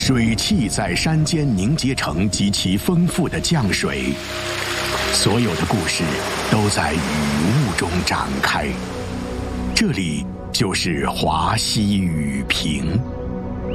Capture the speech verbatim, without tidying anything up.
水汽在山间凝结成极其丰富的降水，所有的故事都在雨雾中展开。这里就是华西雨评。